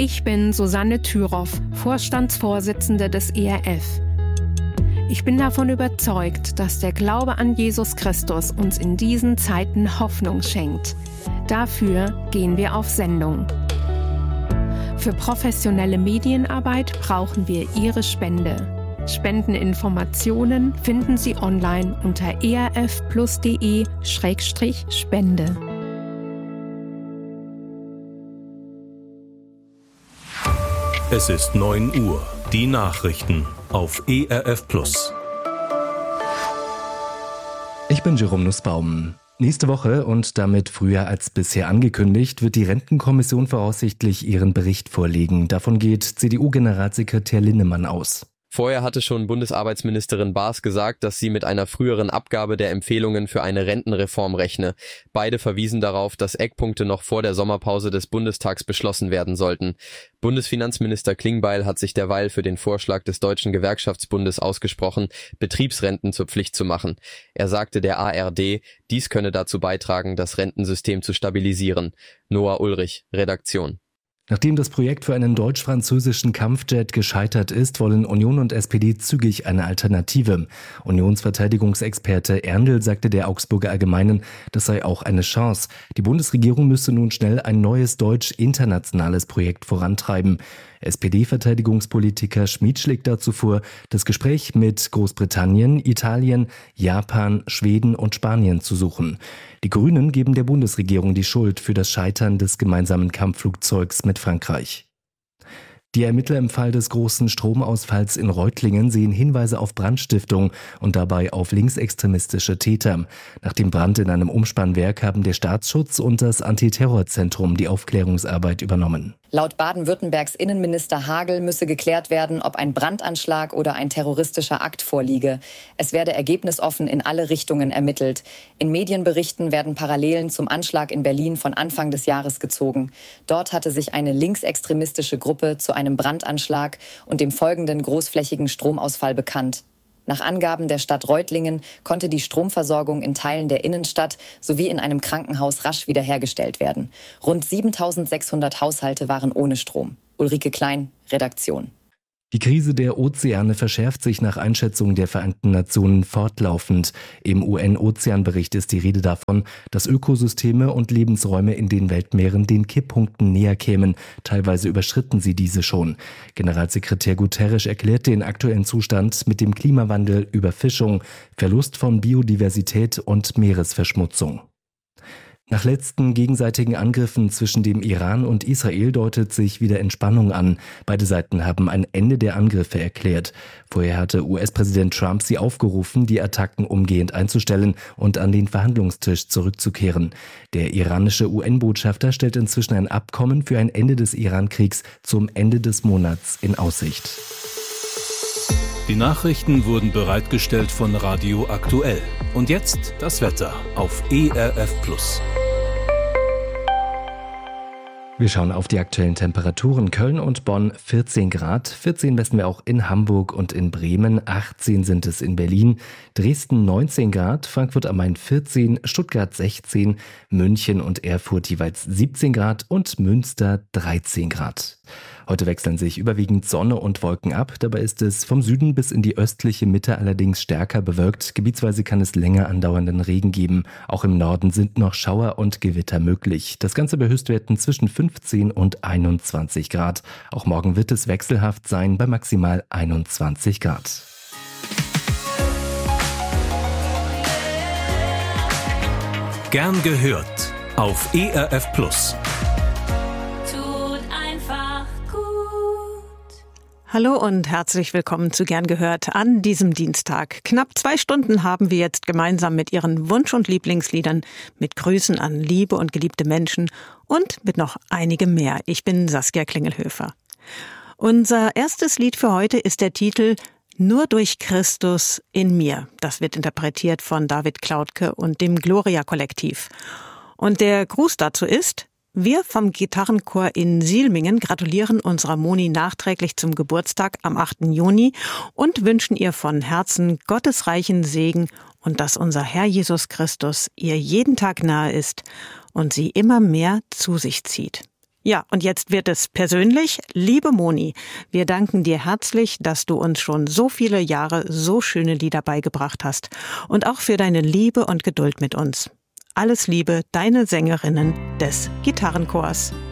Ich bin Susanne Thüroff, Vorstandsvorsitzende des ERF. Ich bin davon überzeugt, dass der Glaube an Jesus Christus uns in diesen Zeiten Hoffnung schenkt. Dafür gehen wir auf Sendung. Für professionelle Medienarbeit brauchen wir Ihre Spende. Spendeninformationen finden Sie online unter erfplus.de/spende. Es ist 9 Uhr. Die Nachrichten auf ERF Plus. Ich bin Jerome Nussbaum. Nächste Woche und damit früher als bisher angekündigt, wird die Rentenkommission voraussichtlich ihren Bericht vorlegen. Davon geht CDU-Generalsekretär Linnemann aus. Vorher hatte schon Bundesarbeitsministerin Baas gesagt, dass sie mit einer früheren Abgabe der Empfehlungen für eine Rentenreform rechne. Beide verwiesen darauf, dass Eckpunkte noch vor der Sommerpause des Bundestags beschlossen werden sollten. Bundesfinanzminister Klingbeil hat sich derweil für den Vorschlag des Deutschen Gewerkschaftsbundes ausgesprochen, Betriebsrenten zur Pflicht zu machen. Er sagte der ARD, dies könne dazu beitragen, das Rentensystem zu stabilisieren. Noah Ulrich, Redaktion. Nachdem das Projekt für einen deutsch-französischen Kampfjet gescheitert ist, wollen Union und SPD zügig eine Alternative. Unionsverteidigungsexperte Erndl sagte der Augsburger Allgemeinen, das sei auch eine Chance. Die Bundesregierung müsse nun schnell ein neues deutsch-internationales Projekt vorantreiben. SPD-Verteidigungspolitiker Schmid schlägt dazu vor, das Gespräch mit Großbritannien, Italien, Japan, Schweden und Spanien zu suchen. Die Grünen geben der Bundesregierung die Schuld für das Scheitern des gemeinsamen Kampfflugzeugs mit Frankreich. Die Ermittler im Fall des großen Stromausfalls in Reutlingen sehen Hinweise auf Brandstiftung und dabei auf linksextremistische Täter. Nach dem Brand in einem Umspannwerk haben der Staatsschutz und das Antiterrorzentrum die Aufklärungsarbeit übernommen. Laut Baden-Württembergs Innenminister Hagel müsse geklärt werden, ob ein Brandanschlag oder ein terroristischer Akt vorliege. Es werde ergebnisoffen in alle Richtungen ermittelt. In Medienberichten werden Parallelen zum Anschlag in Berlin von Anfang des Jahres gezogen. Dort hatte sich eine linksextremistische Gruppe zu einem Brandanschlag und dem folgenden großflächigen Stromausfall bekannt. Nach Angaben der Stadt Reutlingen konnte die Stromversorgung in Teilen der Innenstadt sowie in einem Krankenhaus rasch wiederhergestellt werden. Rund 7.600 Haushalte waren ohne Strom. Ulrike Klein, Redaktion. Die Krise der Ozeane verschärft sich nach Einschätzung der Vereinten Nationen fortlaufend. Im UN-Ozeanbericht ist die Rede davon, dass Ökosysteme und Lebensräume in den Weltmeeren den Kipppunkten näher kämen. Teilweise überschritten sie diese schon. Generalsekretär Guterres erklärt den aktuellen Zustand mit dem Klimawandel, Überfischung, Verlust von Biodiversität und Meeresverschmutzung. Nach letzten gegenseitigen Angriffen zwischen dem Iran und Israel deutet sich wieder Entspannung an. Beide Seiten haben ein Ende der Angriffe erklärt. Vorher hatte US-Präsident Trump sie aufgerufen, die Attacken umgehend einzustellen und an den Verhandlungstisch zurückzukehren. Der iranische UN-Botschafter stellt inzwischen ein Abkommen für ein Ende des Iran-Kriegs zum Ende des Monats in Aussicht. Die Nachrichten wurden bereitgestellt von Radio Aktuell. Und jetzt das Wetter auf ERF Plus. Wir schauen auf die aktuellen Temperaturen. Köln und Bonn 14 Grad, 14 messen wir auch in Hamburg und in Bremen, 18 sind es in Berlin, Dresden 19 Grad, Frankfurt am Main 14, Stuttgart 16, München und Erfurt jeweils 17 Grad und Münster 13 Grad. Heute wechseln sich überwiegend Sonne und Wolken ab. Dabei ist es vom Süden bis in die östliche Mitte allerdings stärker bewölkt. Gebietsweise kann es länger andauernden Regen geben. Auch im Norden sind noch Schauer und Gewitter möglich. Das Ganze bei Höchstwerten zwischen 15 und 21 Grad. Auch morgen wird es wechselhaft sein bei maximal 21 Grad. Gern gehört auf ERF Plus. Hallo und herzlich willkommen zu Gern gehört an diesem Dienstag. Knapp 2 Stunden haben wir jetzt gemeinsam mit Ihren Wunsch- und Lieblingsliedern, mit Grüßen an liebe und geliebte Menschen und mit noch einigem mehr. Ich bin Saskia Klingelhöfer. Unser erstes Lied für heute ist der Titel Nur durch Christus in mir. Das wird interpretiert von David Klautke und dem Gloria-Kollektiv. Und der Gruß dazu ist: Wir vom Gitarrenchor in Sielmingen gratulieren unserer Moni nachträglich zum Geburtstag am 8. Juni und wünschen ihr von Herzen gottesreichen Segen und dass unser Herr Jesus Christus ihr jeden Tag nahe ist und sie immer mehr zu sich zieht. Ja, und jetzt wird es persönlich. Liebe Moni, wir danken dir herzlich, dass du uns schon so viele Jahre so schöne Lieder beigebracht hast und auch für deine Liebe und Geduld mit uns. Alles Liebe, deine Sängerinnen des Gitarrenchors.